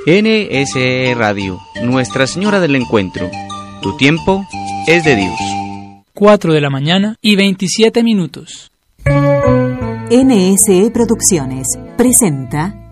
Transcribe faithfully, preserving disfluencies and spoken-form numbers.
N S E Radio, Nuestra Señora del Encuentro. Tu tiempo es de Dios. cuatro de la mañana y veintisiete minutos. N S E Producciones presenta